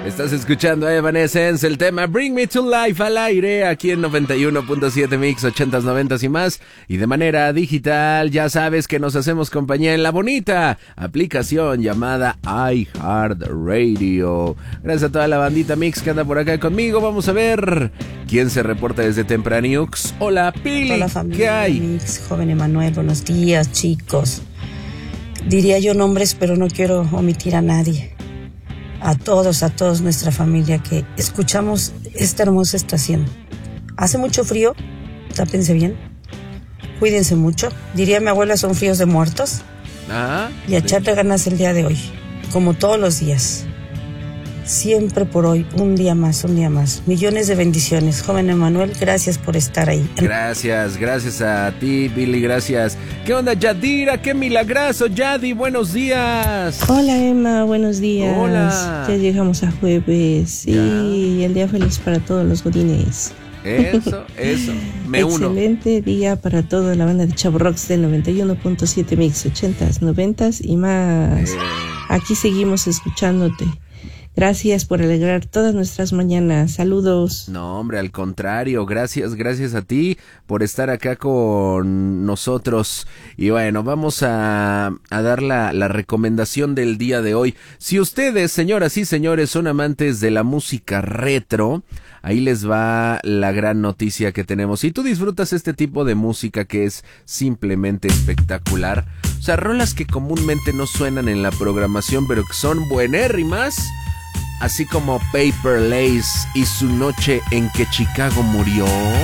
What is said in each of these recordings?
Estás escuchando a Evanescence, el tema Bring Me to Life al aire, aquí en 91.7 Mix, 80s, 90s y más. Y de manera digital, ya sabes que nos hacemos compañía en la bonita aplicación llamada iHeartRadio. Gracias a toda la bandita Mix que anda por acá conmigo. Vamos a ver quién se reporta desde Tempraniux. Hola, Pili. Hola, familia. ¿Qué hay? Mix, joven Emanuel, buenos días, chicos. Diría yo nombres, pero no quiero omitir a nadie. A todos nuestra familia que escuchamos esta hermosa estación. Hace mucho frío, tápense bien, cuídense mucho. Diría mi abuela, son fríos de muertos. Y a echarle ganas el día de hoy, como todos los días. Siempre por hoy, un día más. Millones de bendiciones. Joven Emanuel, gracias por estar ahí. Gracias a ti, Billy, gracias. ¿Qué onda, Yadira? ¡Qué milagroso, Yadi! ¡Buenos días! Hola, Emma, buenos días. Hola. Ya llegamos a jueves y el día feliz para todos los godines. Eso, me uno. Excelente día para toda la banda de Chavo Rocks del 91.7 Mix, 80s, 90s y más. Aquí seguimos escuchándote. Gracias por alegrar todas nuestras mañanas. Saludos. No, hombre, al contrario. Gracias a ti por estar acá con nosotros. Y bueno, vamos a dar la recomendación del día de hoy. Si ustedes, señoras y señores, son amantes de la música retro, ahí les va la gran noticia que tenemos. Si tú disfrutas este tipo de música que es simplemente espectacular, o sea, rolas que comúnmente no suenan en la programación, pero que son buenérrimas, así como Paper Lace y su noche en que Chicago murió.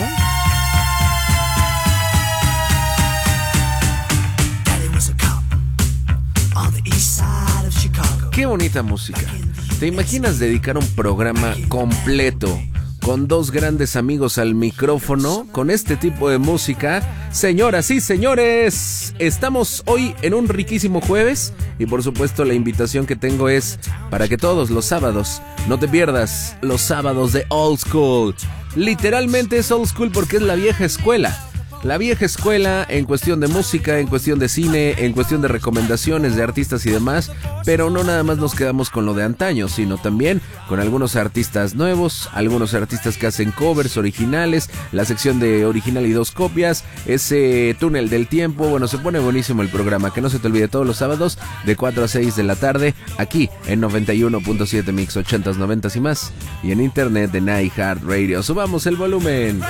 Qué bonita música. ¿Te imaginas dedicar un programa completo con dos grandes amigos al micrófono con este tipo de música? Señoras y señores, estamos hoy en un riquísimo jueves y por supuesto la invitación que tengo es para que todos los sábados no te pierdas los sábados de Old School. Literalmente es Old School porque es la vieja escuela. La vieja escuela en cuestión de música, en cuestión de cine, en cuestión de recomendaciones de artistas y demás, pero no nada más nos quedamos con lo de antaño, sino también con algunos artistas nuevos, algunos artistas que hacen covers originales, la sección de original y dos copias, ese túnel del tiempo. Bueno, se pone buenísimo el programa, que no se te olvide, todos los sábados de 4 a 6 de la tarde, aquí en 91.7 Mix, 80s, 90s y más, y en internet de iHeartRadio. Subamos el volumen.